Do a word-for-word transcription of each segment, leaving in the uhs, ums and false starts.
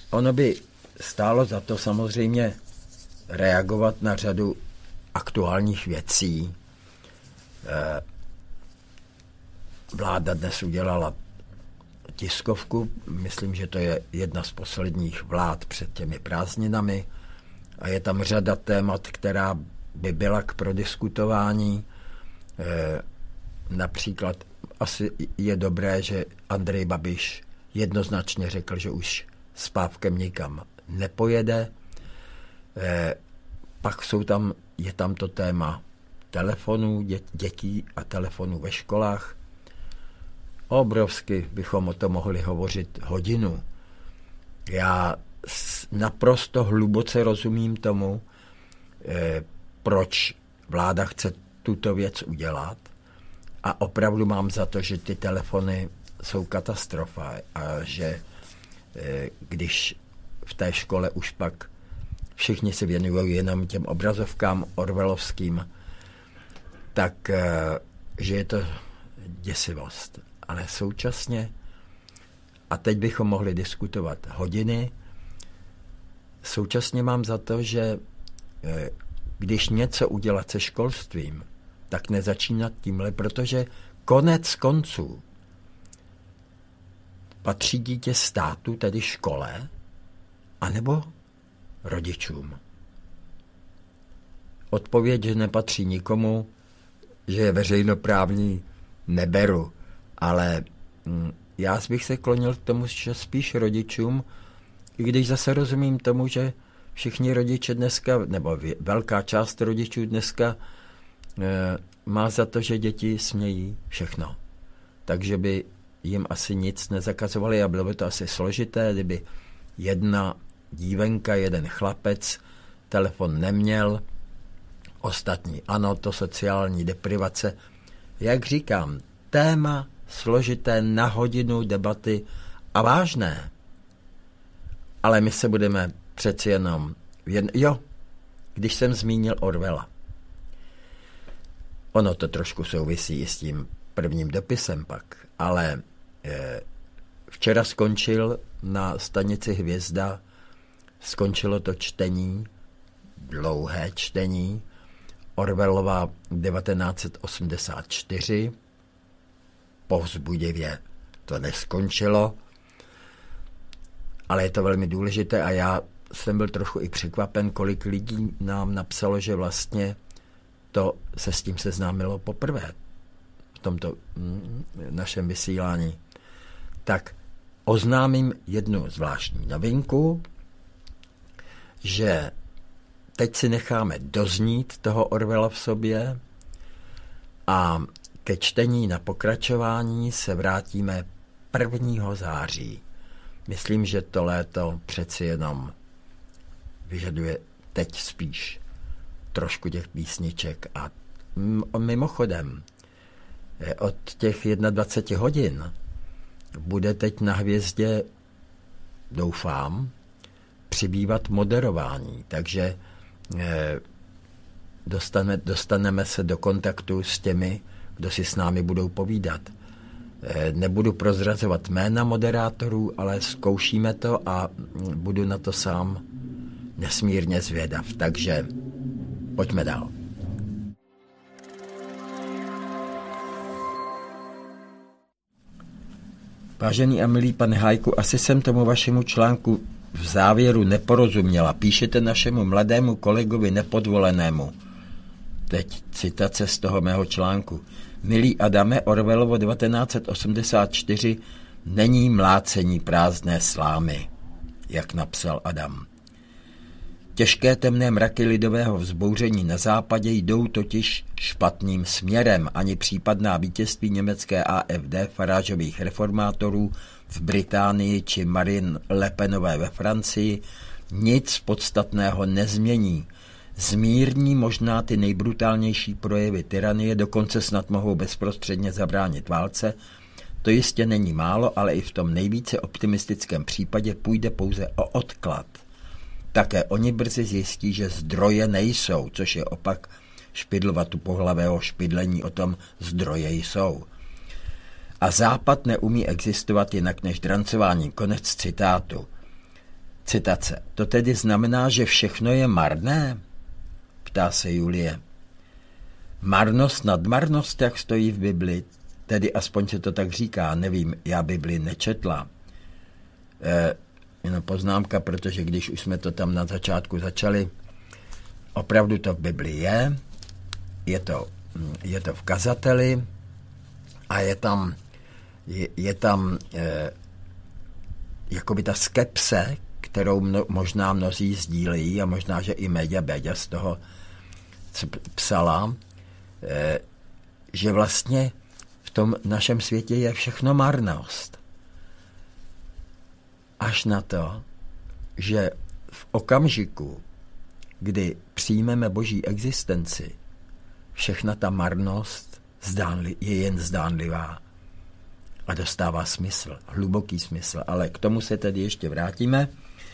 ono by stálo za to samozřejmě reagovat na řadu aktuálních věcí. Vláda dnes udělala tiskovku, myslím, že to je jedna z posledních vlád před těmi prázdninami a je tam řada témat, která by byla k prodiskutování. Například asi je dobré, že Andrej Babiš jednoznačně řekl, že už s Pávkem nikam nepojede. Pak jsou tam, je tam to téma telefonů dě, dětí a telefonů ve školách. Obrovsky bychom o tom mohli hovořit hodinu. Já naprosto hluboce rozumím tomu, eh, proč vláda chce tuto věc udělat a opravdu mám za to, že ty telefony jsou katastrofa a že eh, když v té škole už pak všichni se věnují jenom těm obrazovkám orwellovským, tak eh, že je to děsivost. Ale současně, a teď bychom mohli diskutovat hodiny, současně mám za to, že když něco udělat se školstvím, tak nezačínat tímhle, protože konec konců patří dítě státu, tedy škole, anebo rodičům. Odpověď, že nepatří nikomu, že je veřejnoprávní, neberu. Ale já bych se klonil k tomu, že spíš rodičům, i když zase rozumím tomu, že všichni rodiče dneska, nebo velká část rodičů dneska e, má za to, že děti smějí všechno. Takže by jim asi nic nezakazovali a bylo by to asi složité, kdyby jedna dívenka, jeden chlapec telefon neměl, ostatní ano, to sociální deprivace. Jak říkám, téma složité na hodinu debaty a vážné. Ale my se budeme přeci jenom... Jen, jo, když jsem zmínil Orwella. Ono to trošku souvisí s tím prvním dopisem pak, ale eh, včera skončil na stanici Hvězda, skončilo to čtení, dlouhé čtení, Orwellova devatenáct osmdesát čtyři, povzbudivě to neskončilo, ale je to velmi důležité a já jsem byl trochu i překvapen, kolik lidí nám napsalo, že vlastně to se s tím seznámilo poprvé v tomto mm, našem vysílání. Tak oznámím jednu zvláštní novinku, že teď si necháme doznít toho Orwella v sobě a ke čtení na pokračování se vrátíme prvního září. Myslím, že to léto přeci jenom vyžaduje teď spíš trošku těch písniček. A mimochodem, od těch dvacet jedna hodin bude teď na Hvězdě, doufám, přibývat moderování. Takže dostane, dostaneme se do kontaktu s těmi, kdo si s námi budou povídat. Nebudu prozrazovat jména moderátorů, ale zkoušíme to a budu na to sám nesmírně zvědav. Takže pojďme dál. Vážený a milý pane Hájku, asi jsem tomu vašemu článku v závěru neporozuměla. Píšete našemu mladému kolegovi nepodvolenému. Teď citace z toho mého článku. Milý Adame, Orwellovo devatenáct osmdesát čtyři není mlácení prázdné slámy, jak napsal Adam. Těžké temné mraky lidového vzbouření na západě jdou totiž špatným směrem. Ani případná vítězství německé A F D, Farážových reformátorů v Británii či Marine Le Penové ve Francii nic podstatného nezmění. Zmírní možná ty nejbrutálnější projevy tyranie, dokonce snad mohou bezprostředně zabránit válce. To jistě není málo, ale i v tom nejvíce optimistickém případě půjde pouze o odklad. Také oni brzy zjistí, že zdroje nejsou, což je opak Špidlova tupohlavého špidlení o tom zdroje jsou. A Západ neumí existovat jinak než drancováním. Konec citátu. Citace. To tedy znamená, že všechno je marné? Ptá se Julie. Marnost nad marnost, jak stojí v Bibli, tedy aspoň se to tak říká, nevím, já Bibli nečetla. E, jenom poznámka, protože když už jsme to tam na začátku začali, opravdu to v Bibli je, je to, je to v kazateli a je tam, je, je tam e, jakoby ta skepse, kterou mno, možná mnozí sdílejí a možná, že i Méďa Béďa z toho psala, e, že vlastně v tom našem světě je všechno marnost. Až na to, že v okamžiku, kdy přijmeme Boží existenci, všechna ta marnost zdánli, je jen zdánlivá a dostává smysl, hluboký smysl. Ale k tomu se tedy ještě vrátíme.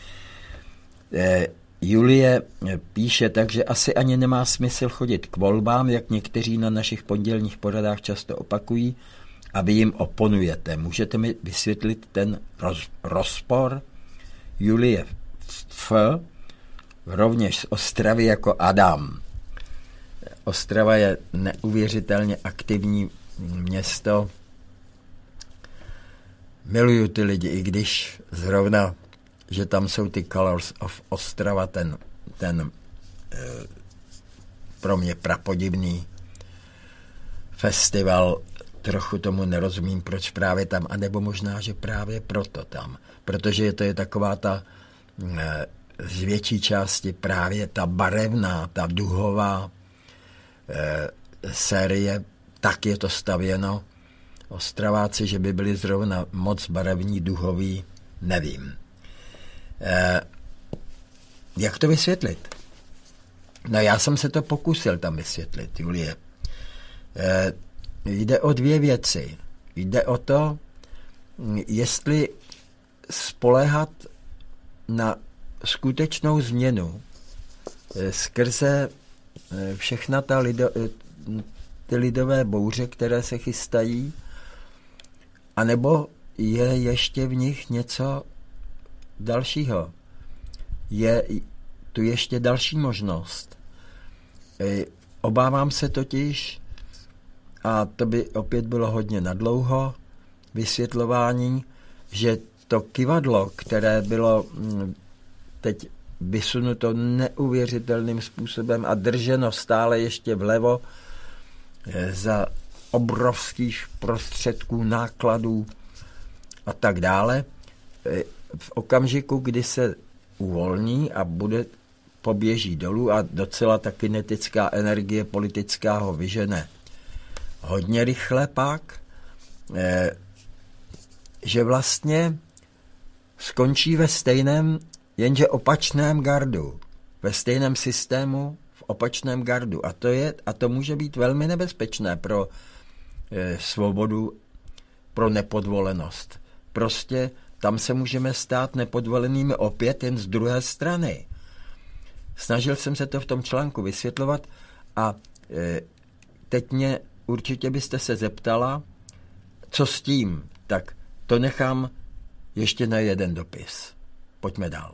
E, Julie píše tak, že asi ani nemá smysl chodit k volbám, jak někteří na našich pondělních poradách často opakují, a vy jim oponujete. Můžete mi vysvětlit ten roz, rozpor? Julie F. rovněž z Ostravy jako Adam. Ostrava je neuvěřitelně aktivní město. Miluju ty lidi, i když zrovna, že tam jsou ty Colors of Ostrava, ten, ten e, pro mě prapodivný festival, trochu tomu nerozumím, proč právě tam, anebo možná, že právě proto tam, protože to je taková ta e, z větší části právě ta barevná, ta duhová e, série, tak je to stavěno. Ostraváci, že by byli zrovna moc barevní, duhoví, nevím. E, jak to vysvětlit? No já jsem se to pokusil tam vysvětlit, Julie. E, jde o dvě věci. Jde o to, jestli spoléhat na skutečnou změnu e, skrze e, všechna ta lido, e, ty lidové bouře, které se chystají, anebo je ještě v nich něco dalšího. Je tu ještě další možnost. E, obávám se totiž, a to by opět bylo hodně nadlouho, vysvětlování, že to kyvadlo, které bylo m, teď vysunuto neuvěřitelným způsobem a drženo stále ještě vlevo e, za obrovských prostředků, nákladů a tak dále, e, v okamžiku, kdy se uvolní a bude poběží dolů a docela ta kinetická energie politická ho vyžene hodně rychle pak, eh, že vlastně skončí ve stejném, jenže opačném gardu, ve stejném systému v opačném gardu. A to, je, a to může být velmi nebezpečné pro eh, svobodu, pro nepodvolenost. Prostě tam se můžeme stát nepodvolenými opět jen z druhé strany. Snažil jsem se to v tom článku vysvětlovat a e, teď mě určitě byste se zeptala, co s tím. Tak to nechám ještě na jeden dopis. Pojďme dál.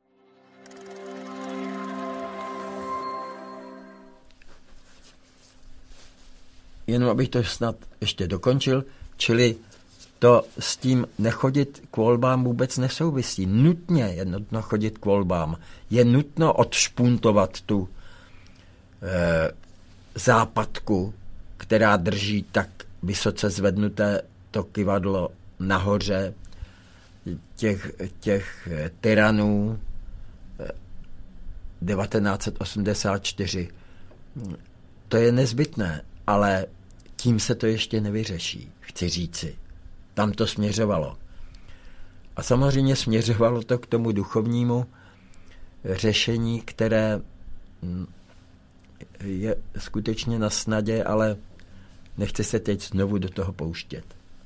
Jenom abych to snad ještě dokončil, čili to s tím nechodit k volbám vůbec nesouvisí. Nutně je nutno chodit k volbám. Je nutno odšpuntovat tu e, západku, která drží tak vysoce zvednuté to kyvadlo nahoře těch, těch tyranů devatenáct set osmdesát čtyři. To je nezbytné, ale tím se to ještě nevyřeší, chci říci. Tam to směřovalo. A samozřejmě směřovalo to k tomu duchovnímu řešení, které je skutečně na snadě, ale nechci se teď znovu do toho pouštět.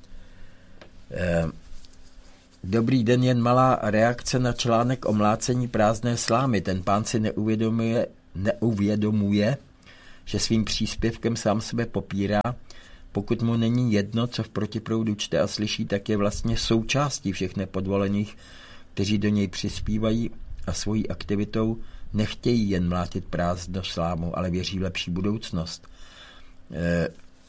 Dobrý den, jen malá reakce na článek o mlácení prázdné slámy. Ten pán si neuvědomuje, neuvědomuje, že svým příspěvkem sám sebe popírá. Pokud mu není jedno, co v protiproudu čte a slyší, tak je vlastně součástí všech nepodvolených, kteří do něj přispívají a svojí aktivitou nechtějí jen mlátit prázdno slámu, ale věří v lepší budoucnost. E,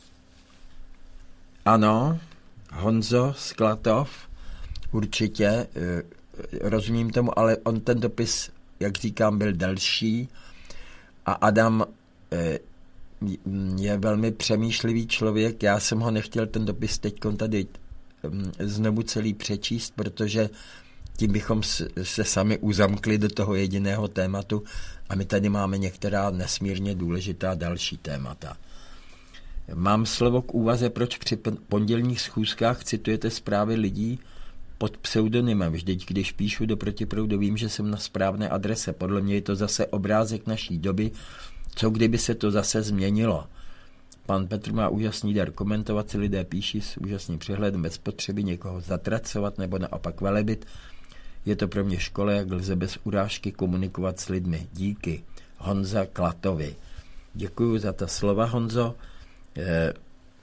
ano, Honzo Sklatov, určitě, e, rozumím tomu, ale on ten dopis, jak říkám, byl delší a Adam e, je velmi přemýšlivý člověk. Já jsem ho nechtěl ten dopis teď tady znovu celý přečíst, protože tím bychom se sami uzamkli do toho jediného tématu a my tady máme některá nesmírně důležitá další témata. Mám slovo k úvaze, proč při pondělních schůzkách citujete zprávy lidí pod pseudonymem. Vždyť, když píšu do Protiproudu, vím, že jsem na správné adrese. Podle mě je to zase obrázek naší doby. Co kdyby se to zase změnilo? Pan Petr má úžasný dar komentovat, si lidé píší s úžasným přehledem bez potřeby někoho zatracovat nebo naopak velebit. Je to pro mě škola, jak lze bez urážky komunikovat s lidmi. Díky. Honza Klatovi. Děkuju za ta slova, Honzo. Eh,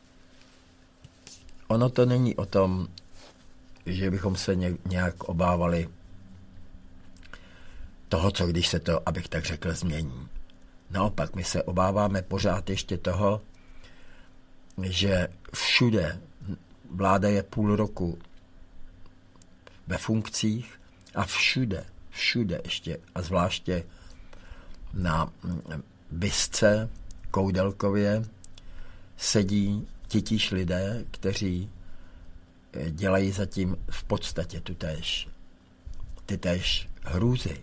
ono to není o tom, že bychom se nějak obávali toho, co když se to, abych tak řekl, změní. Naopak, my se obáváme pořád ještě toho, že všude vláda je půl roku ve funkcích a všude, všude ještě a zvláště na Bisce, Koudelkově sedí titíž lidé, kteří dělají zatím v podstatě tutéž, tytéž hrůzy.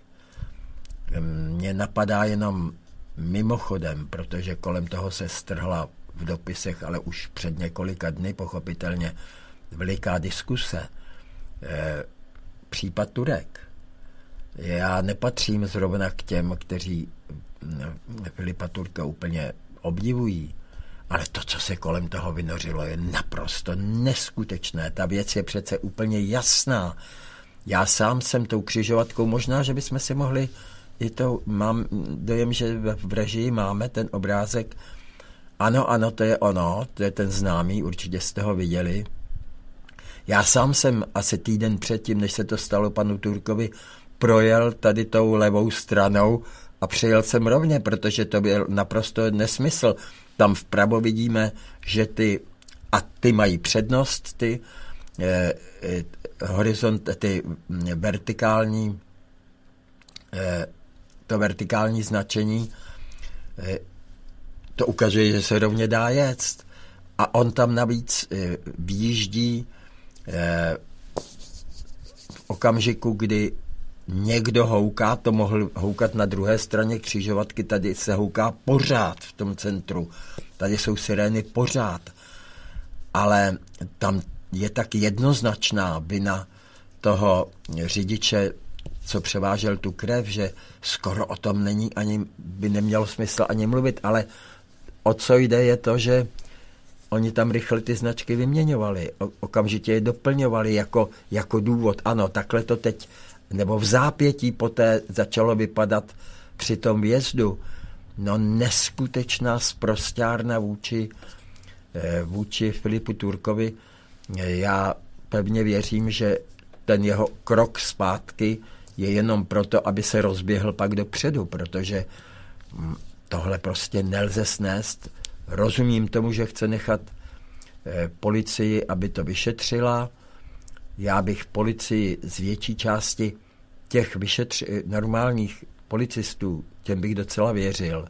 Mně napadá jenom mimochodem, protože kolem toho se strhla v dopisech, ale už před několika dny pochopitelně veliká diskuse. E, případ Turek. Já nepatřím zrovna k těm, kteří Filipa Turka úplně obdivují, ale to, co se kolem toho vynořilo, je naprosto neskutečné. Ta věc je přece úplně jasná. Já sám jsem tou křižovatkou, možná, že bychom si mohli i to, mám dojem, že v režii máme ten obrázek. Ano, ano, to je ono, to je ten známý, určitě jste ho viděli. Já sám jsem asi týden předtím, než se to stalo panu Turkovi, projel tady tou levou stranou a přejel jsem rovně, protože to byl naprosto nesmysl. Tam vpravo vidíme, že ty, a ty mají přednost, ty eh, eh, horizont, ty vertikální, eh, to vertikální značení, eh, to ukazuje, že se rovně dá jet. A on tam navíc eh, výjíždí eh, v okamžiku, kdy někdo houká, to mohl houkat na druhé straně křižovatky, tady se houká pořád v tom centru. Tady jsou sirény pořád. Ale tam je tak jednoznačná vina toho řidiče, co převážel tu krev, že skoro o tom není ani, by nemělo smysl ani mluvit, ale o co jde je to, že oni tam rychle ty značky vyměňovali, okamžitě je doplňovali jako, jako důvod. Ano, takhle to teď, nebo v zápětí poté začalo vypadat při tom vjezdu. No neskutečná sprosťárna vůči, vůči Filipu Turkovi. Já pevně věřím, že ten jeho krok zpátky je jenom proto, aby se rozběhl pak dopředu, protože tohle prostě nelze snést. Rozumím tomu, že chce nechat eh, policii, aby to vyšetřila. Já bych policii z větší části těch vyšetři- normálních policistů, těm bych docela věřil.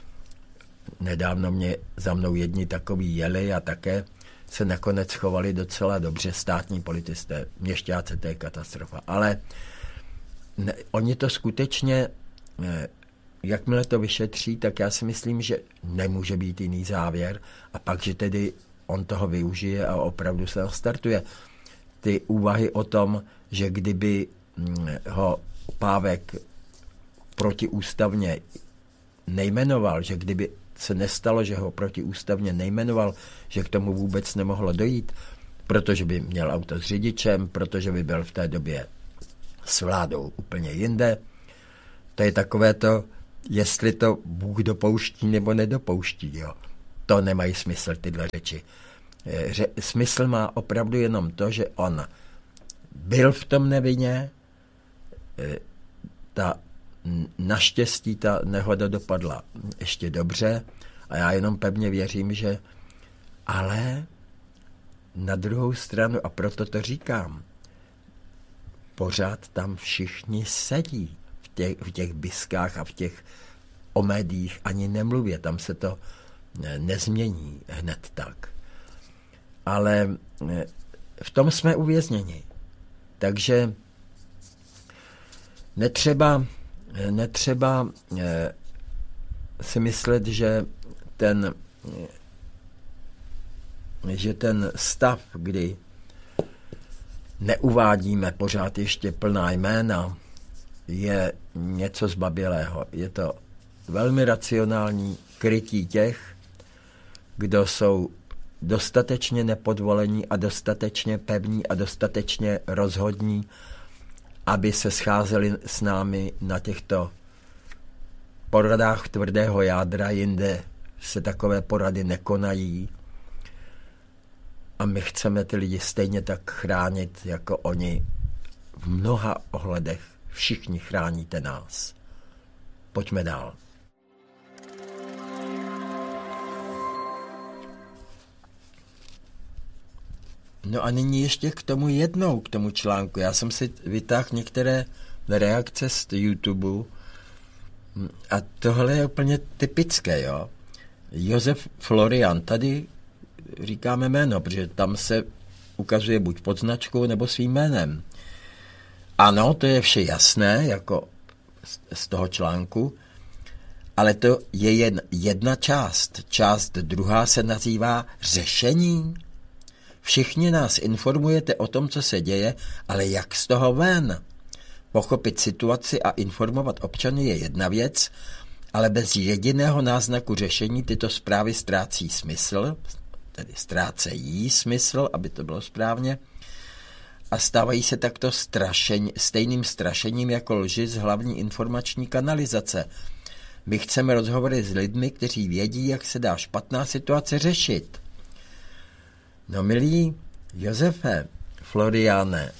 Nedávno mě za mnou jedni takový jeli a také se nakonec chovali docela dobře státní policisté. Měšťáci, to je katastrofa. Ale ne, oni to skutečně... Eh, jakmile to vyšetří, tak já si myslím, že nemůže být jiný závěr a pak, že tedy on toho využije a opravdu se nastartuje. Ty úvahy o tom, že kdyby ho Pávek protiústavně nejmenoval, že kdyby se nestalo, že ho protiústavně nejmenoval, že k tomu vůbec nemohlo dojít, protože by měl auto s řidičem, protože by byl v té době s vládou úplně jinde. To je takové to, jestli to Bůh dopouští nebo nedopouští. Jo. To nemají smysl, tyhle řeči. Ře- smysl má opravdu jenom to, že on byl v tom nevinně, ta, naštěstí ta nehoda dopadla ještě dobře a já jenom pevně věřím, že ale na druhou stranu, a proto to říkám, pořád tam všichni sedí v těch, v těch biskách a v těch o médiích ani nemluvě, tam se to nezmění hned tak. Ale v tom jsme uvězněni. Takže netřeba, netřeba si myslet, že ten, že ten stav, kdy neuvádíme pořád ještě plná jména, je něco zbabělého. Je to velmi racionální krytí těch, kdo jsou dostatečně nepodvolení a dostatečně pevní a dostatečně rozhodní, aby se scházeli s námi na těchto poradách tvrdého jádra, jinde se takové porady nekonají. A my chceme ty lidi stejně tak chránit, jako oni v mnoha ohledech všichni chráníte nás. Pojďme dál. No a nyní ještě k tomu jednou, k tomu článku. Já jsem si vytáhl některé reakce z YouTube a tohle je úplně typické, jo. Josef Florian, tady říkáme jméno, protože tam se ukazuje buď pod značkou nebo svým jménem. Ano, to je vše jasné, jako z toho článku, ale to je jen jedna část. Část druhá se nazývá řešení. Všichni nás informujete o tom, co se děje, ale jak z toho ven? Pochopit situaci a informovat občany je jedna věc, ale bez jediného náznaku řešení tyto zprávy ztrácí smysl, tedy ztrácejí smysl, aby to bylo správně, a stávají se takto strašení, stejným strašením jako lži z hlavní informační kanalizace. My chceme rozhovory s lidmi, kteří vědí, jak se dá špatná situace řešit. No milí Josefe Floriane,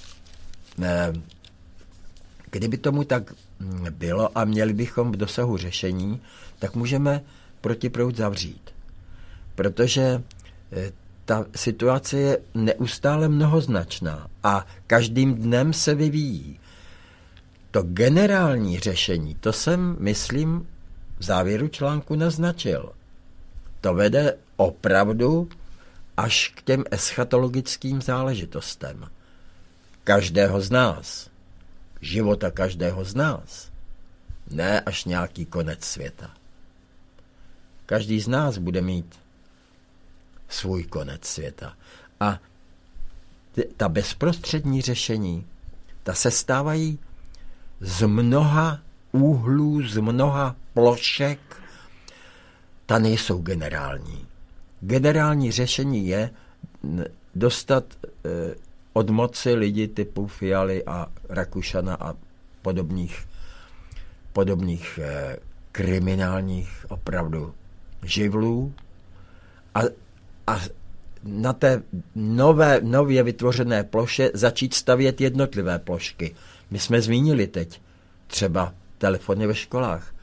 kdyby tomu tak bylo a měli bychom v dosahu řešení, tak můžeme protiproud zavřít. Protože ta situace je neustále mnohoznačná a každým dnem se vyvíjí. To generální řešení, to jsem, myslím, v závěru článku naznačil. To vede opravdu až k těm eschatologickým záležitostem. Každého z nás. Života každého z nás. Ne až nějaký konec světa. Každý z nás bude mít svůj konec světa. A ta bezprostřední řešení, ta se stávají z mnoha úhlů, z mnoha plošek, ta nejsou generální. Generální řešení je dostat eh, od moci lidi typu Fialy a Rakušana a podobných, podobných eh, kriminálních opravdu živlů a, a na té nové, nově vytvořené ploše začít stavět jednotlivé plošky. My jsme zmínili teď třeba telefony ve školách.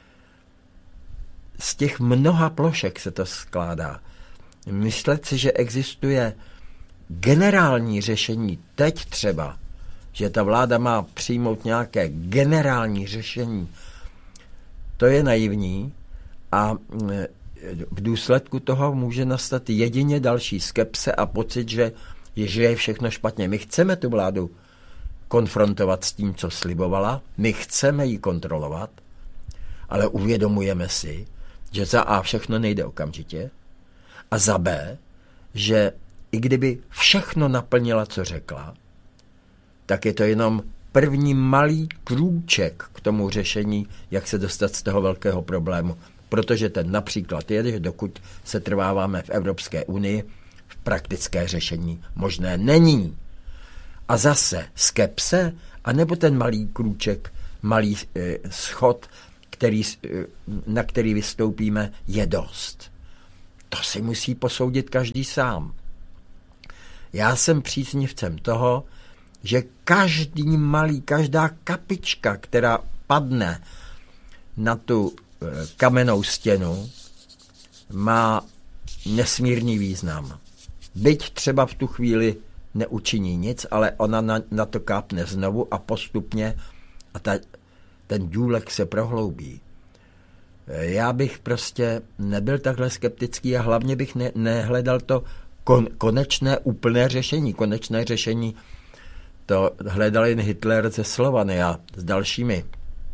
Z těch mnoha plošek se to skládá. Myslet si, že existuje generální řešení teď třeba, že ta vláda má přijmout nějaké generální řešení, to je naivní a v důsledku toho může nastat jedině další skepse a pocit, že je, že je všechno špatně. My chceme tu vládu konfrontovat s tím, co slibovala, my chceme ji kontrolovat, ale uvědomujeme si, že za A všechno nejde okamžitě a za B, že i kdyby všechno naplnila, co řekla, tak je to jenom první malý krůček k tomu řešení, jak se dostat z toho velkého problému. Protože ten například je, že dokud se trváváme v Evropské unii, v praktické řešení možné není. A zase skepse, anebo ten malý krůček, malý e, schod, který, e, na který vystoupíme, je dost. To si musí posoudit každý sám. Já jsem příznivcem toho, že každý malý, každá kapička, která padne na tu kamennou stěnu, má nesmírný význam. Byť třeba v tu chvíli neučiní nic, ale ona na, na to kápne znovu a postupně a ta, ten důlek se prohloubí. Já bych prostě nebyl takhle skeptický a hlavně bych ne, nehledal to kon, konečné úplné řešení. Konečné řešení to hledal jen Hitler se Slovany a s dalšími.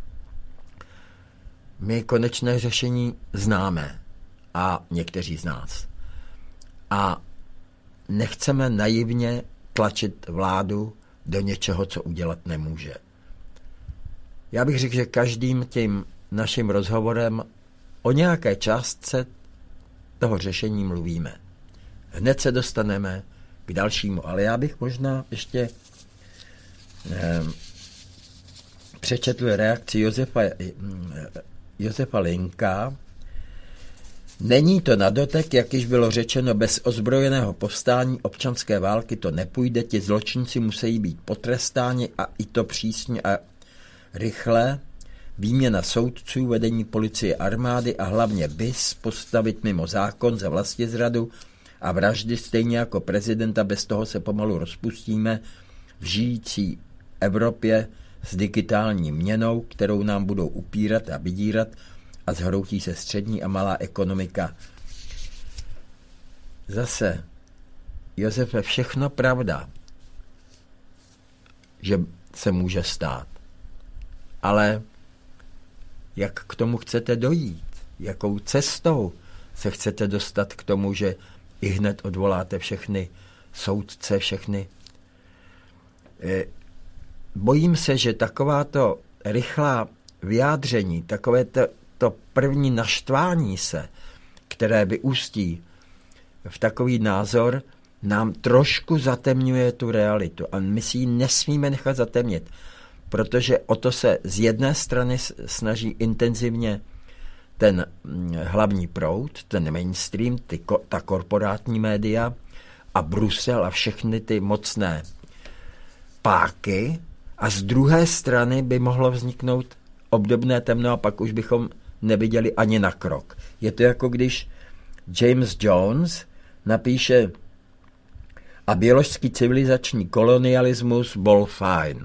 My konečné řešení známe a někteří z nás. A nechceme naivně tlačit vládu do něčeho, co udělat nemůže. Já bych řekl, že každým tím naším rozhovorem o nějaké částce toho řešení mluvíme. Hned se dostaneme k dalšímu, ale já bych možná ještě eh, přečetl reakci Josefa, eh, Josefa Linka. Není to na dotek, jak již bylo řečeno, bez ozbrojeného povstání občanské války to nepůjde, ti zločinci musí být potrestáni a i to přísně a rychle, výměna soudců, vedení policie, armády a hlavně B I S postavit mimo zákon za vlastizradu a vraždy stejně jako prezidenta, bez toho se pomalu rozpustíme v žijící Evropě s digitální měnou, kterou nám budou upírat a vydírat a zhroutí se střední a malá ekonomika. Zase, Josefe, všechno pravda, že se může stát. Ale jak k tomu chcete dojít? Jakou cestou se chcete dostat k tomu, že i hned odvoláte všechny soudce, všechny? Bojím se, že takováto rychlá vyjádření, takové to, to první naštvání se, které vyústí v takový názor, nám trošku zatemňuje tu realitu. A my si ji nesmíme nechat zatemnit, protože o to se z jedné strany snaží intenzivně ten hlavní proud, ten mainstream, ty, ta korporátní média a Brusel a všechny ty mocné páky, a z druhé strany by mohlo vzniknout obdobné temno a pak už bychom neviděli ani na krok. Je to jako když James Jones napíše a běložský civilizační kolonialismus bol fajn.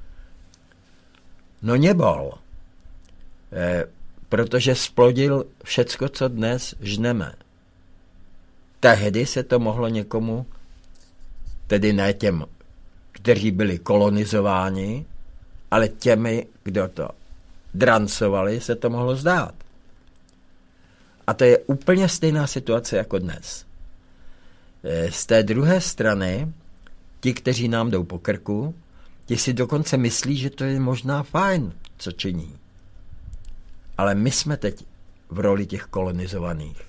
No nebol, e, protože splodil všecko, co dnes žneme. Tehdy se to mohlo někomu, tedy ne těm, kteří byli kolonizováni, ale těmi, kdo to drancovali, se to mohlo zdát. A to je úplně stejná situace jako dnes. Z té druhé strany, ti, kteří nám jdou po krku, ti si dokonce myslí, že to je možná fajn, co činí. Ale my jsme teď v roli těch kolonizovaných.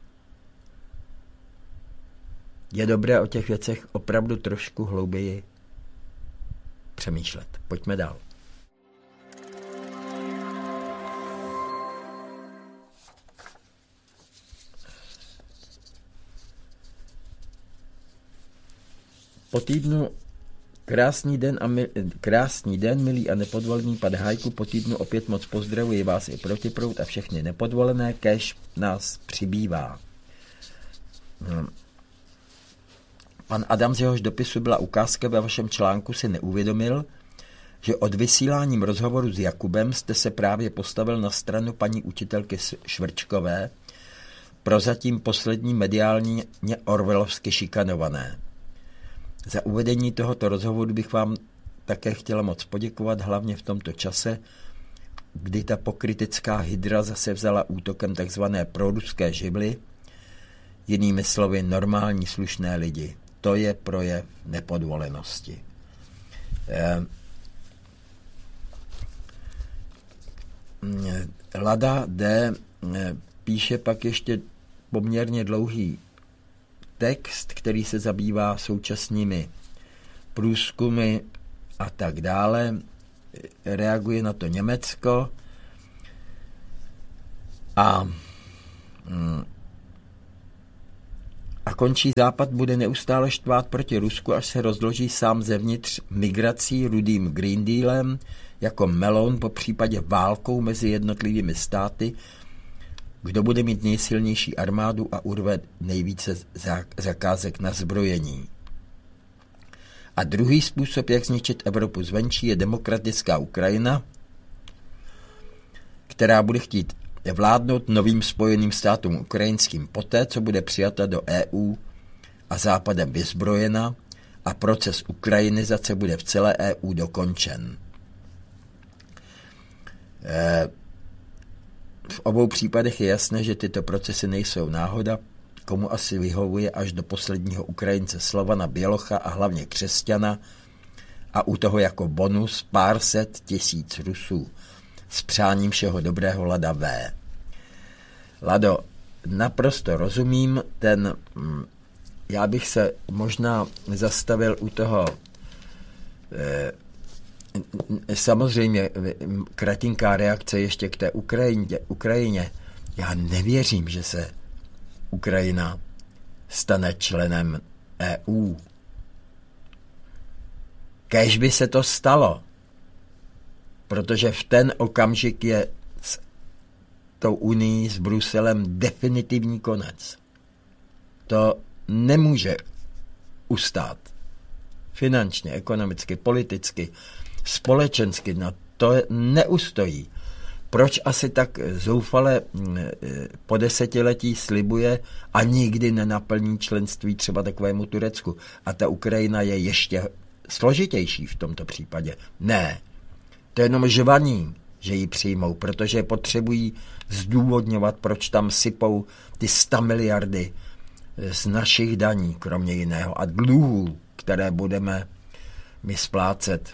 Je dobré o těch věcech opravdu trošku hlouběji přemýšlet. Pojďme dál. Po týdnu krásný den, a mil, krásný den, milý a nepodvolený pane Hajku, po týdnu opět moc pozdravuji vás i Protiproud a všechny nepodvolené, kéž nás přibývá. Hmm. Pan Adam, z jehož dopisu byla ukázka ve vašem článku, si neuvědomil, že od vysíláním rozhovoru s Jakubem jste se právě postavil na stranu paní učitelky Švrčkové, prozatím poslední mediálně orwellovsky šikanované. Za uvedení tohoto rozhovoru bych vám také chtěla moc poděkovat, hlavně v tomto čase, kdy ta pokrytecká hydra zase vzala útokem takzvané proruské živly, jinými slovy normální slušné lidi. To je projev nepodvolenosti. Lada D. píše pak ještě poměrně dlouhý text, který se zabývá současnými průzkumy a tak dále. Reaguje na to Německo a, a končí Západ bude neustále štvát proti Rusku, až se rozloží sám zevnitř migrací, rudým Green Dealem, jako melon, po případě válkou mezi jednotlivými státy, kdo bude mít nejsilnější armádu a urve nejvíce zakázek na zbrojení. A druhý způsob, jak zničit Evropu zvenčí, je demokratická Ukrajina, která bude chtít vládnout novým spojeným státům ukrajinským poté, co bude přijata do E U a Západem vyzbrojena a proces ukrajinizace bude v celé E U dokončen. V obou případech je jasné, že tyto procesy nejsou náhoda, komu asi vyhovuje až do posledního Ukrajince Slovana Bělocha a hlavně křesťana a u toho jako bonus pár set tisíc Rusů s přáním všeho dobrého Lada V. Lado, naprosto rozumím, ten, já bych se možná zastavil u toho, eh, samozřejmě kratinká reakce ještě k té Ukrajině, Ukrajině. Já nevěřím, že se Ukrajina stane členem E U. Kéž by se to stalo, protože v ten okamžik je s tou unii, s Bruselem definitivní konec. To nemůže ustát. Finančně, ekonomicky, politicky, společensky, no to neustojí. Proč asi tak zoufale po desetiletí slibuje a nikdy nenaplní členství třeba takovému Turecku? A ta Ukrajina je ještě složitější v tomto případě. Ne, to je jenom žvaní, že ji přijmou, protože potřebují zdůvodňovat, proč tam sypou ty sta miliardy z našich daní, kromě jiného, a dluhů, které budeme my splácet.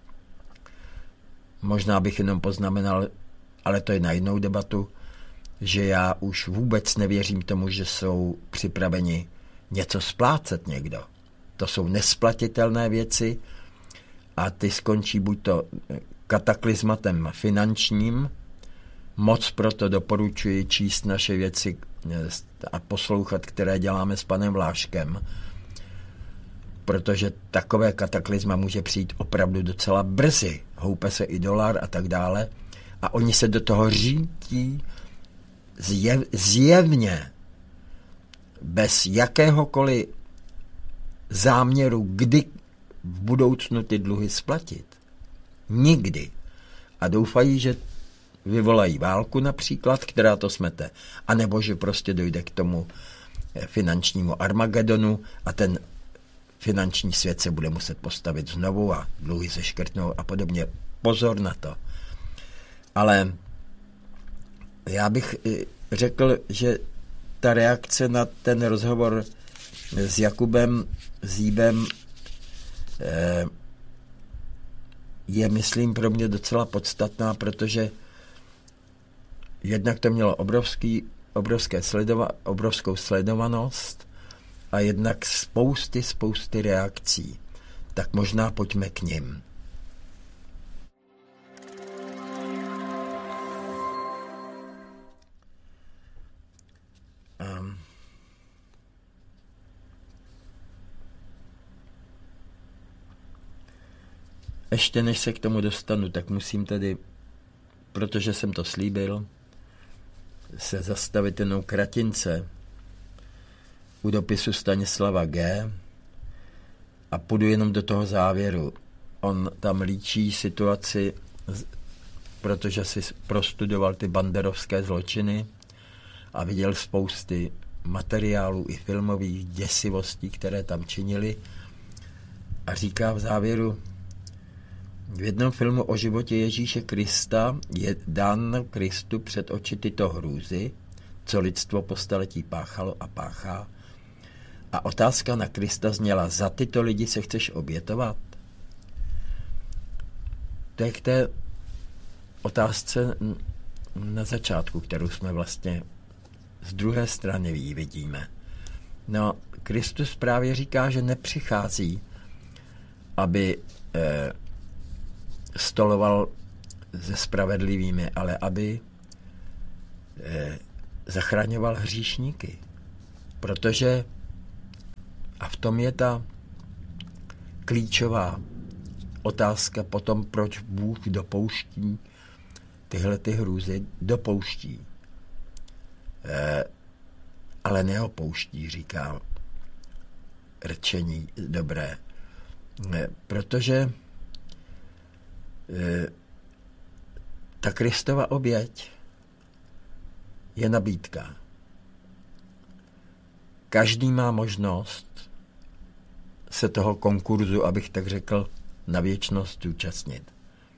Možná bych jenom poznamenal, ale to je na jinou debatu, že já už vůbec nevěřím tomu, že jsou připraveni něco splácet někdo. To jsou nesplatitelné věci a ty skončí buď to kataklizmatem finančním, moc proto doporučuji číst naše věci a poslouchat, které děláme s panem Vláškem, protože takové kataklizma může přijít opravdu docela brzy. Houpe se i dolar a tak dále. A oni se do toho řítí zjev, zjevně bez jakéhokoliv záměru, kdy v budoucnu ty dluhy splatit. Nikdy. A doufají, že vyvolají válku například, která to smete. A nebo že prostě dojde k tomu finančnímu Armagedonu a ten finanční svět se bude muset postavit znovu a dluhy se škrtnou a podobně. Pozor na to. Ale já bych řekl, že ta reakce na ten rozhovor s Jakubem Zíbem je, myslím, pro mě docela podstatná, protože jednak to mělo obrovský, obrovské sledova, obrovskou sledovanost a jednak spousty, spousty reakcí. Tak možná pojďme k nim. Um. Ještě než se k tomu dostanu, tak musím tedy, protože jsem to slíbil, se zastavit jenom kratince u dopisu Stanislava G. a půjdu jenom do toho závěru. On tam líčí situaci, protože si prostudoval ty banderovské zločiny a viděl spousty materiálů i filmových děsivostí, které tam činili, a říká v závěru: v jednom filmu o životě Ježíše Krista je dán Kristu před oči tyto hrůzy, co lidstvo po staletí páchalo a páchá. A otázka na Krista zněla: za tyto lidi se chceš obětovat? To je k té otázce na začátku, kterou jsme vlastně z druhé strany vidíme. No, Kristus právě říká, že nepřichází, aby eh, stoloval se spravedlivými, ale aby eh, zachraňoval hříšníky. Protože A v tom je ta klíčová otázka potom, proč Bůh dopouští tyhle ty hrůzy, dopouští. E, ale neopouští, říká rčení dobré. E, protože e, ta Kristova oběť je nabídka. Každý má možnost se toho konkurzu, abych tak řekl, na věčnost zúčastnit.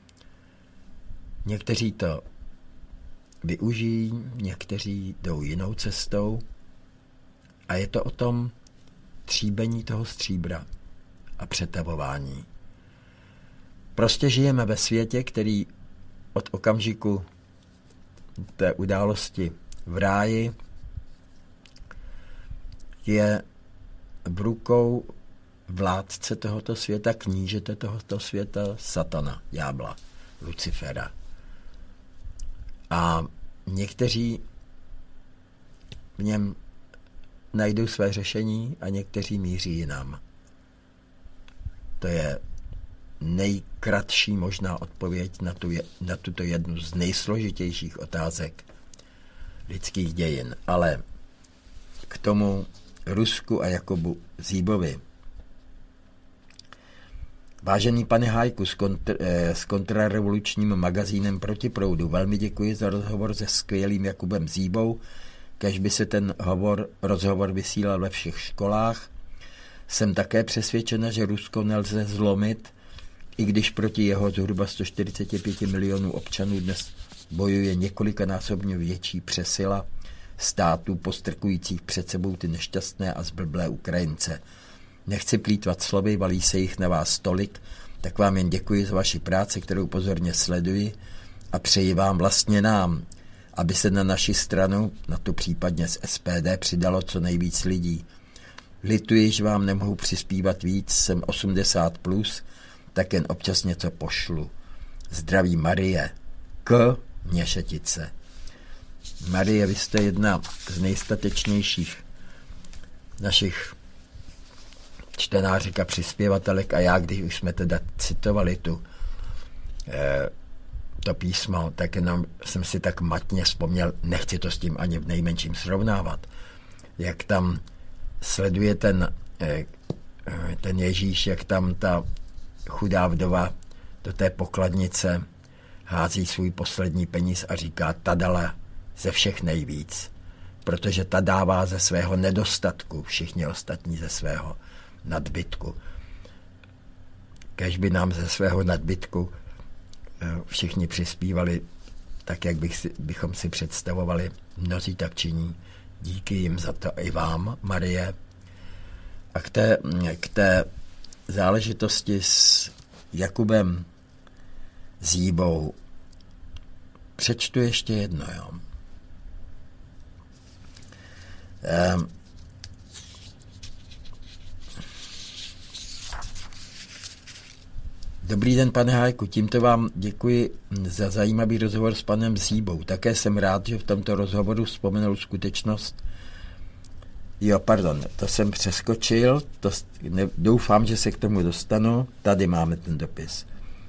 Někteří to využijí, někteří jdou jinou cestou a je to o tom tříbení toho stříbra a přetavování. Prostě žijeme ve světě, který od okamžiku té události v ráji je v rukou vládce tohoto světa, knížete tohoto světa, satana, ďábla, Lucifera. A někteří v něm najdou své řešení a někteří míří jinam. To je nejkratší možná odpověď na, tu, na tuto jednu z nejsložitějších otázek lidských dějin. Ale k tomu Rusku a Jakubu Zíbovi. Vážený pane Hájku s, kontr, eh, s kontrarevolučním magazínem Proti proudu, velmi děkuji za rozhovor se skvělým Jakubem Zíbou, kež by se ten hovor, rozhovor vysílal ve všech školách. Jsem také přesvědčena, že Rusko nelze zlomit, i když proti jeho zhruba sto čtyřicet pět milionů občanů dnes bojuje několikanásobně větší přesila států postrkujících před sebou ty nešťastné a zblblé Ukrajince. Nechci plýtvat slovy, valí se jich na vás tolik, tak vám jen děkuji za vaši práci, kterou pozorně sleduji a přeji vám vlastně nám, aby se na naši stranu, na to případně z S P D, přidalo co nejvíc lidí. Lituji, že vám nemohu přispívat víc, jsem osmdesát plus, tak jen občas něco pošlu. Zdraví Marie. K. Měšetice. Marie, vy jste jedna z nejstatečnějších našich čtenářek a přispěvatelek a já, když už jsme teda citovali tu eh, to písmo, tak jenom jsem si tak matně vzpomněl, nechci to s tím ani v nejmenším srovnávat, jak tam sleduje ten, eh, ten Ježíš, jak tam ta chudá vdova do té pokladnice hází svůj poslední peníz a říká, ta dala ze všech nejvíc, protože ta dává ze svého nedostatku, všichni ostatní ze svého nadbytku. Kéž by nám ze svého nadbytku všichni přispívali tak, jak bych si, bychom si představovali. Mnozí tak činí. Díky jim za to i vám, Marie. A k té, k té záležitosti s Jakubem Zíbou přečtu ještě jedno. Jo. Ehm, Dobrý den, pane Hájku, tímto vám děkuji za zajímavý rozhovor s panem Zíbou. Také jsem rád, že v tomto rozhovoru vzpomenul skutečnost. Jo, pardon, to jsem přeskočil, to, ne, doufám, že se k tomu dostanu. Tady máme ten dopis.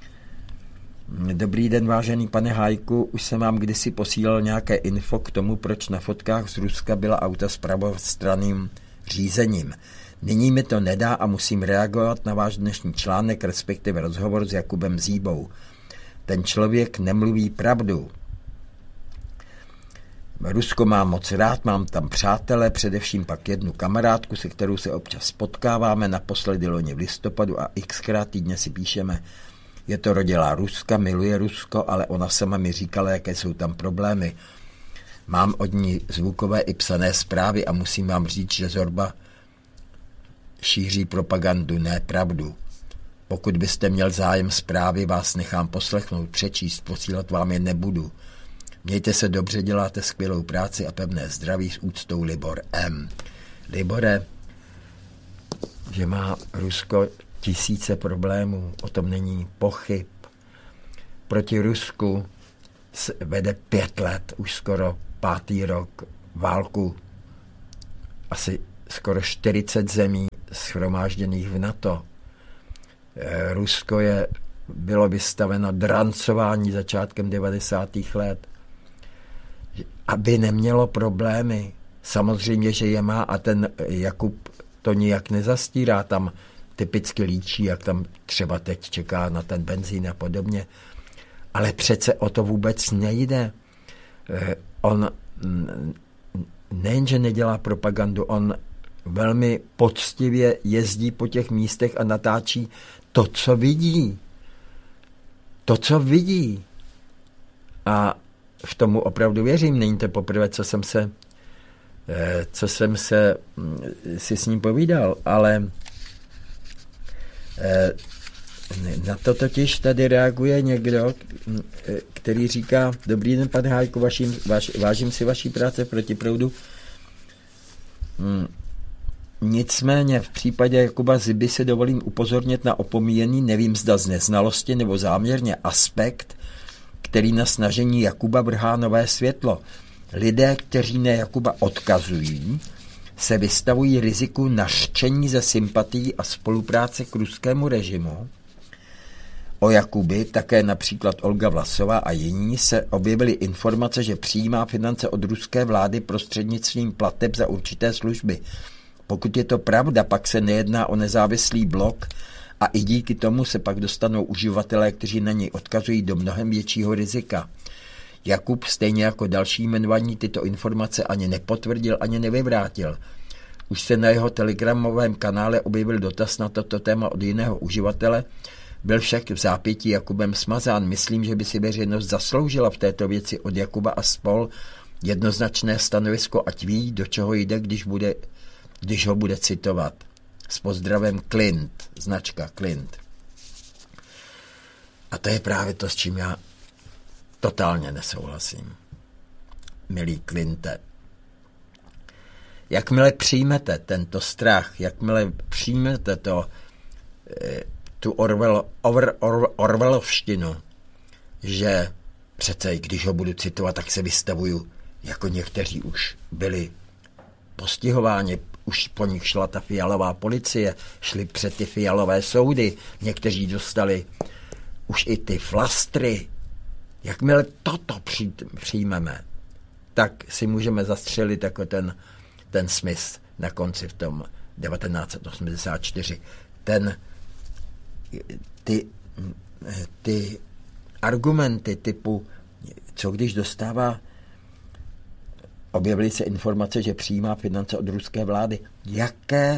Dobrý den, vážený pane Hájku, už jsem vám kdysi posílal nějaké info k tomu, proč na fotkách z Ruska byla auta s pravostranným řízením. Nyní mi to nedá a musím reagovat na váš dnešní článek, respektive rozhovor s Jakubem Zíbou. Ten člověk nemluví pravdu. Rusko mám moc rád, mám tam přátele, především pak jednu kamarádku, se kterou se občas potkáváme, naposledy loni v listopadu a xkrát týdně si píšeme. Je to rodilá Ruska, miluje Rusko, ale ona sama mi říkala, jaké jsou tam problémy. Mám od ní zvukové i psané zprávy a musím vám říct, že Zorba šíří propagandu, ne pravdu. Pokud byste měl zájem zprávy, vás nechám poslechnout, přečíst, posílat vám je nebudu. Mějte se dobře, děláte skvělou práci a pevné zdraví, s úctou Libor M. Libore, že má Rusko tisíce problémů, o tom není pochyb. Proti Rusku vede pět let, už skoro pátý rok, válku asi skoro čtyřicet zemí shromážděných v NATO. Rusko je, bylo vystaveno drancování začátkem devadesátých let, aby nemělo problémy. Samozřejmě, že je má a ten Jakub to nijak nezastírá, tam typicky líčí, jak tam třeba teď čeká na ten benzín a podobně. Ale přece o to vůbec nejde. On nejenže nedělá propagandu, on velmi poctivě jezdí po těch místech a natáčí to, co vidí. To, co vidí. A v tomu opravdu věřím. Není to poprvé, co jsem se, co jsem se si s ním povídal, ale na to totiž tady reaguje někdo, který říká: dobrý den, pane Hájku, vaším, váž, vážím si vaší práce v Protiproudu. Nicméně v případě Jakuba Zyby se dovolím upozornit na opomíjený, nevím zda z neznalosti nebo záměrně, aspekt, který na snažení Jakuba vrhá nové světlo. Lidé, kteří na Jakuba odkazují, se vystavují riziku nařčení ze sympatií a spolupráce k ruskému režimu. O Jakuby také například Olga Vlasová a jiní se objevily informace, že přijímá finance od ruské vlády prostřednictvím plateb za určité služby. Pokud je to pravda, pak se nejedná o nezávislý blok a i díky tomu se pak dostanou uživatelé, kteří na něj odkazují, do mnohem většího rizika. Jakub, stejně jako další jmenovaní, tyto informace ani nepotvrdil, ani nevyvrátil. Už se na jeho telegramovém kanále objevil dotaz na toto téma od jiného uživatele, byl však v zápětí Jakubem smazán. Myslím, že by si veřejnost zasloužila v této věci od Jakuba a spol jednoznačné stanovisko, ať ví, do čeho jde, když, bude, když ho bude citovat. S pozdravem Clint, značka Clint. A to je právě to, s čím já totálně nesouhlasím. Milý Clintě, jakmile přijmete tento strach, jakmile přijmete to, tu Orwell, Or, Or, Orwellovštinu, že přece, když ho budu citovat, tak se vystavuju, jako někteří už byli postihováni, už po nich šla ta fialová policie, šli před ty fialové soudy, někteří dostali už i ty flastry. Jakmile toto přijmeme, tak si můžeme zastřelit jako ten, ten Smith na konci v tom devatenáct osmdesát čtyři. Ten, ty, ty argumenty typu, co když dostává, objevily se informace, že přijímá finance od ruské vlády. Jaké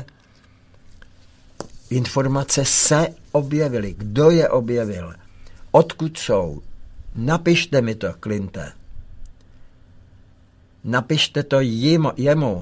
informace se objevily? Kdo je objevil? Odkud jsou? Napište mi to, Clintě. Napište to jim, jemu.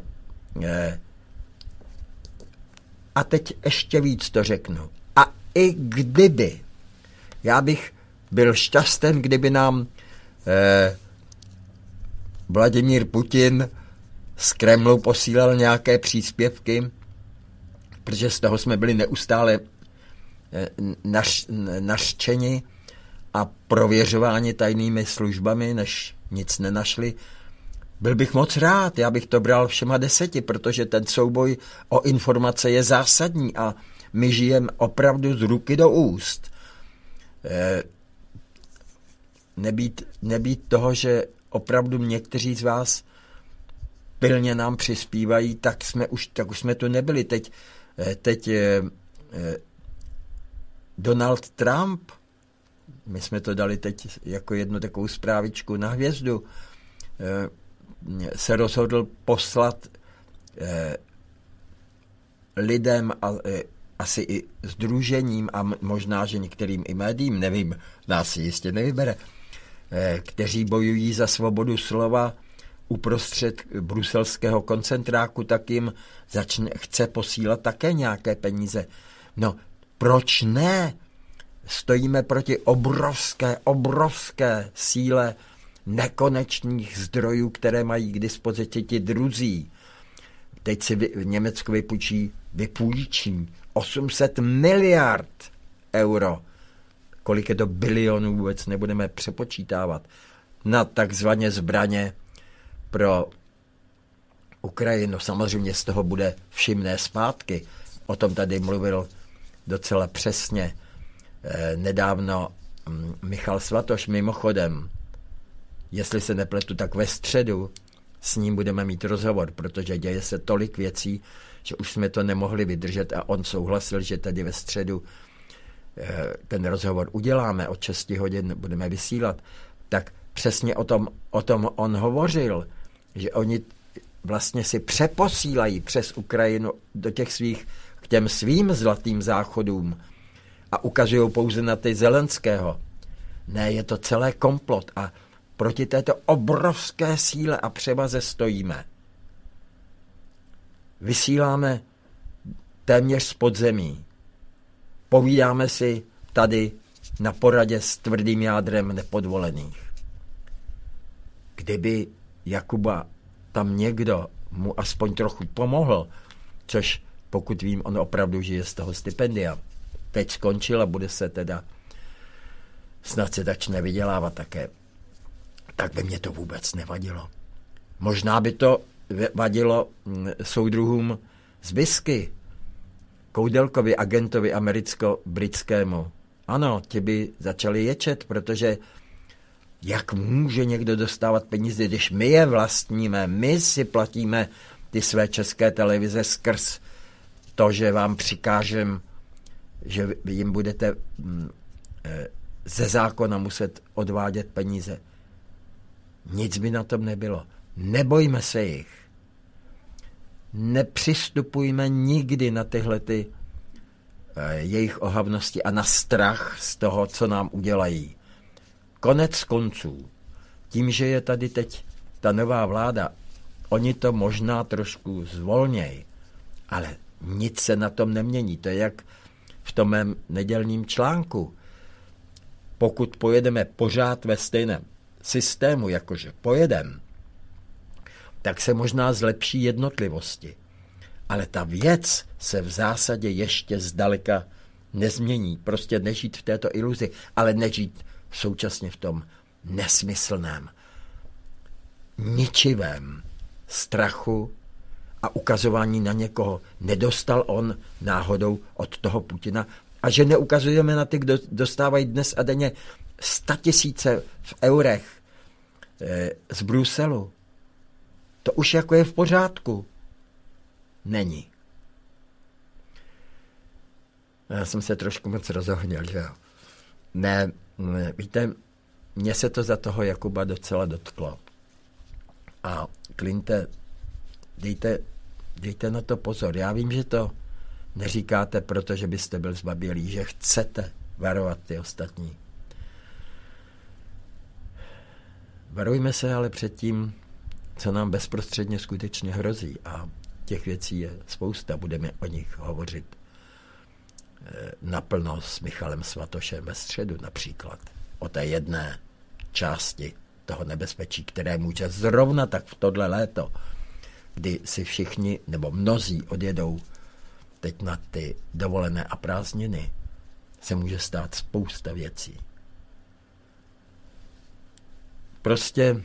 A teď ještě víc to řeknu. A i kdyby, já bych byl šťasten, kdyby nám eh, Vladimír Putin z Kremlu posílal nějaké příspěvky, protože z toho jsme byli neustále eh, nař, nařčeni a prověřováni tajnými službami, než nic nenašli. Byl bych moc rád, já bych to bral všema deseti, protože ten souboj o informace je zásadní a my žijeme opravdu z ruky do úst. E, nebýt, nebýt toho, že opravdu někteří z vás pilně nám přispívají, tak jsme už, tak už jsme tu nebyli. Teď, teď e, e, Donald Trump, my jsme to dali teď jako jednu takovou zprávičku na hvězdu, e, se rozhodl poslat eh, lidem a eh, asi i sdružením a možná, že některým i médiím, nevím, nás si jistě nevybere, eh, kteří bojují za svobodu slova uprostřed bruselského koncentráku, tak jim začne, chce posílat také nějaké peníze. No, proč ne? Stojíme proti obrovské, obrovské síle nekonečných zdrojů, které mají k dispozici ti druzí. Teď si vy, Německo vypůjčí, vypůjčí osm set miliard euro. Kolik je to bilionů, vůbec nebudeme přepočítávat. Na takzvané zbraně pro Ukrajinu. Samozřejmě z toho bude všimné zpátky. O tom tady mluvil docela přesně nedávno Michal Svatoš. Mimochodem, jestli se nepletu, tak ve středu s ním budeme mít rozhovor, protože děje se tolik věcí, že už jsme to nemohli vydržet a on souhlasil, že tady ve středu ten rozhovor uděláme, od šesti hodin budeme vysílat. Tak přesně o tom, o tom on hovořil, že oni vlastně si přeposílají přes Ukrajinu do těch svých, k těm svým zlatým záchodům a ukazují pouze na ty Zelenského. Ne, je to celé komplot a proti této obrovské síle a převaze stojíme. Vysíláme téměř z podzemí. Povídáme si tady na poradě s tvrdým jádrem nepodvolených. Kdyby Jakuba tam někdo mu aspoň trochu pomohl, což pokud vím, on opravdu žije z toho stipendia. Teď skončil a bude se teda snad se začne vydělávat také. Tak by mě to vůbec nevadilo. Možná by to vadilo soudruhům z Bisky, Koudelkovi, agentovi americko-britskému. Ano, ti by začali ječet, protože jak může někdo dostávat peníze, když my je vlastníme, my si platíme ty své české televize skrz to, že vám přikážem, že vy jim budete ze zákona muset odvádět peníze. Nic by na tom nebylo. Nebojme se jich. Nepřistupujme nikdy na tyhle ty jejich ohavnosti a na strach z toho, co nám udělají. Konec konců, tím, že je tady teď ta nová vláda, oni to možná trošku zvolněj, ale nic se na tom nemění. To je jak v tom mém nedělním článku. Pokud pojedeme pořád ve stejném systému, jakože pojedem, tak se možná zlepší jednotlivosti. Ale ta věc se v zásadě ještě zdaleka nezmění. Prostě nežít v této iluzi, ale nežít současně v tom nesmyslném, ničivém strachu a ukazování na někoho. Nedostal on náhodou od toho Putina a že neukazujeme na ty, kdo dostávají dnes a denně statisíce v eurech e, z Bruselu. To už jako je v pořádku. Není. Já jsem se trošku moc rozohněl, že jo. Ne, ne, víte, mně se to za toho Jakuba docela dotklo. A Klinte, dejte, dejte na to pozor. Já vím, že to neříkáte, protože byste byl zbabělý, že chcete varovat ty ostatní. Varujme se ale před tím, co nám bezprostředně skutečně hrozí. A těch věcí je spousta. Budeme o nich hovořit naplno s Michalem Svatošem ve středu například. O té jedné části toho nebezpečí, které může zrovna tak v tohle léto, kdy si všichni nebo mnozí odjedou teď na ty dovolené a prázdniny, se může stát spousta věcí. Prostě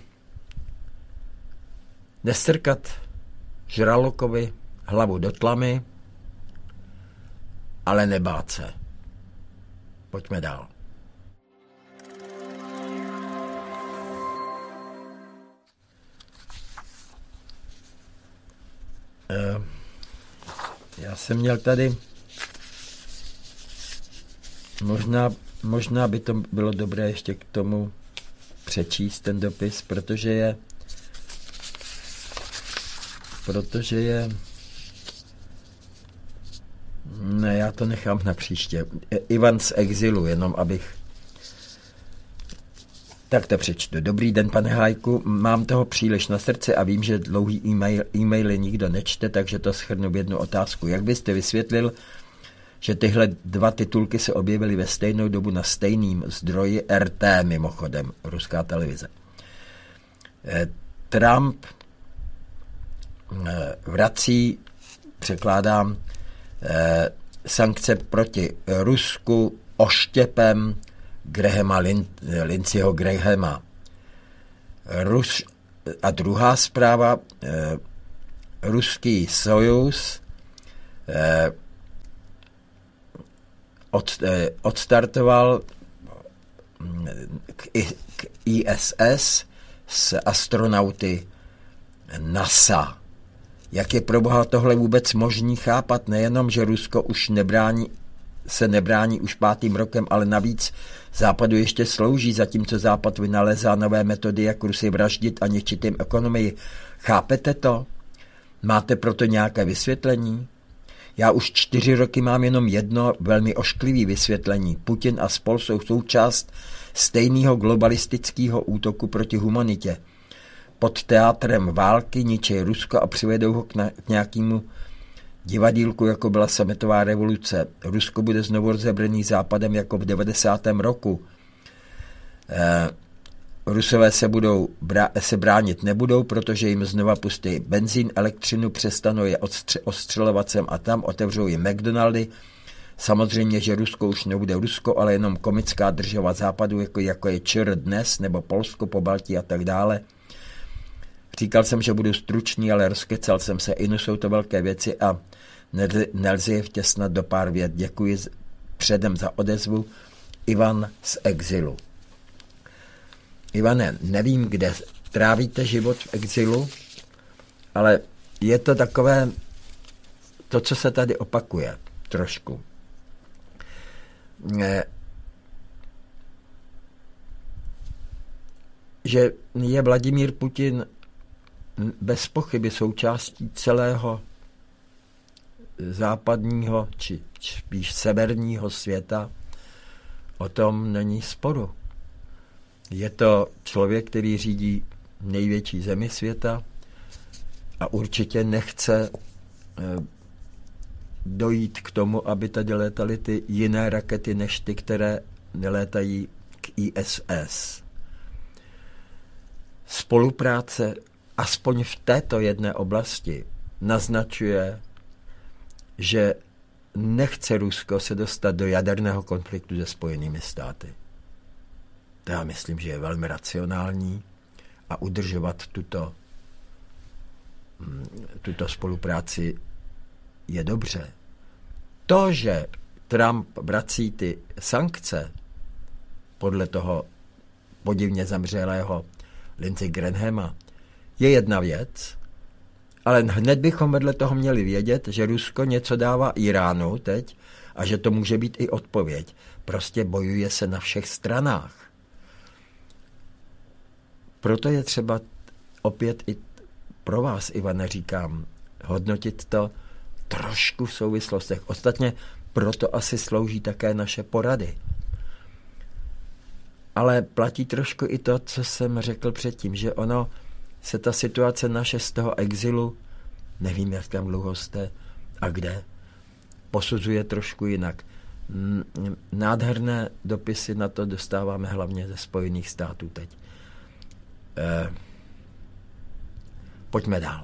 nestrkat žralokovi hlavu do tlamy, ale nebát se. Pojďme dál. Já jsem měl tady možná, možná by to bylo dobré ještě k tomu přečíst ten dopis, protože je protože je ne, já to nechám na příště. Ivan z exilu, jenom abych tak to přečtu. Dobrý den, pane Hájku, mám toho příliš na srdci a vím, že dlouhý e-mail, e-maily nikdo nečte, takže to shrnu v jednu otázku. Jak byste vysvětlil, že tyhle dva titulky se objevily ve stejnou dobu na stejným zdroji R T, mimochodem, ruská televize. Trump vrací, překládám, sankce proti Rusku oštěpem Grahama Lin, Lindseyho Grahama. Rus, a druhá zpráva, ruský Sojuz od, eh, odstartoval k, k I S S s astronauty NASA. Jak je pro boha tohle vůbec možný chápat? Nejenom, že Rusko už nebrání, se nebrání už pátým rokem, ale navíc Západu ještě slouží, zatímco Západ vynalezá nové metody, jak Rusy vraždit a ničit jim ekonomii. Chápete to? Máte proto nějaké vysvětlení? Já už čtyři roky mám jenom jedno velmi ošklivé vysvětlení. Putin a spol jsou součást stejného globalistického útoku proti humanitě. Pod teátrem války ničí Rusko a přivedou ho k, na, k nějakému divadýlku, jako byla sametová revoluce. Rusko bude znovu rozebraný Západem jako v devadesátém roku. Eh, Rusové se, budou, se bránit nebudou, protože jim znova pustí benzín, elektřinu, přestanou je odstře- ostřelovat sem a tam, otevřou jim McDonaldy. Samozřejmě, že Rusko už nebude Rusko, ale jenom komická država Západu, jako, jako je ČR dnes, nebo Polsko, Pobaltí a tak dále. Říkal jsem, že budu stručný, ale rozkecal jsem se. Inu jsou to velké věci a nelze je vtěsnat do pár vět. Děkuji předem za odezvu. Ivan z exilu. Ivane, nevím, kde trávíte život v exilu, ale je to takové, to, co se tady opakuje trošku. Že je Vladimír Putin bez pochyby součástí celého západního, či spíš severního světa, o tom není sporu. Je to člověk, který řídí největší zemi světa a určitě nechce dojít k tomu, aby tady létaly ty jiné rakety, než ty, které nelétají k I S S. Spolupráce aspoň v této jedné oblasti naznačuje, že nechce Rusko se dostat do jaderného konfliktu se Spojenými státy. To já myslím, že je velmi racionální a udržovat tuto, tuto spolupráci je dobře. To, že Trump vrací ty sankce podle toho podivně zamřelého Lindsey Granhama, je jedna věc, ale hned bychom vedle toho měli vědět, že Rusko něco dává Iránu teď a že to může být i odpověď. Prostě bojuje se na všech stranách. Proto je třeba opět i pro vás, Ivane, říkám, hodnotit to trošku v souvislostech. Ostatně proto asi slouží také naše porady. Ale platí trošku i to, co jsem řekl předtím, že ono se ta situace naše z toho exilu, nevím, jak tam dlouho jste a kde, posuzuje trošku jinak. Nádherné dopisy na to dostáváme hlavně ze Spojených států teď. Eh, pojďme dál.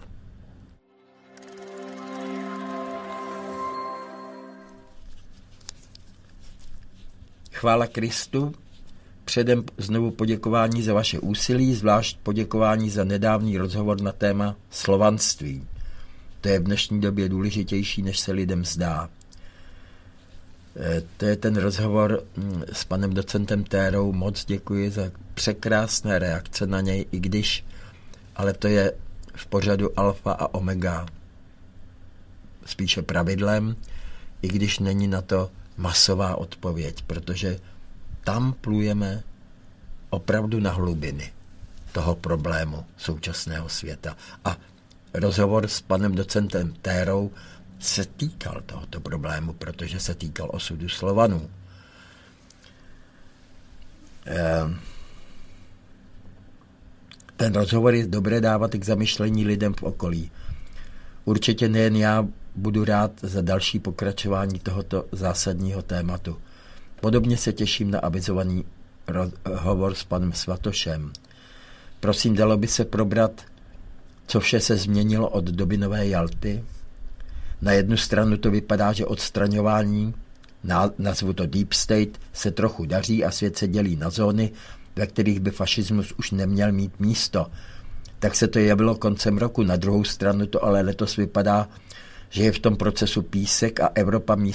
Chvála Kristu. Předem znovu poděkování za vaše úsilí, zvlášť poděkování za nedávný rozhovor na téma slovanství. To je v dnešní době důležitější, než se lidem zdá. To je ten rozhovor s panem docentem Térou. Moc děkuji za překrásné reakce na něj, i když, ale to je v pořadu alfa a omega spíše pravidlem, i když není na to masová odpověď, protože tam plujeme opravdu na hlubiny toho problému současného světa. A rozhovor s panem docentem Térou se týkal tohoto problému, protože se týkal osudu Slovanů. Ten rozhovor je dobré dávat k zamyšlení lidem v okolí. Určitě nejen já budu rád za další pokračování tohoto zásadního tématu. Podobně se těším na avizovaný rozhovor s panem Svatošem. Prosím, dalo by se probrat, co vše se změnilo od doby Nové Jalty? Na jednu stranu to vypadá, že odstraňování, nazvu to Deep State, se trochu daří a svět se dělí na zóny, ve kterých by fašismus už neměl mít místo. Tak se to jevilo koncem roku. Na druhou stranu to ale letos vypadá, že je v tom procesu písek a Evropa místo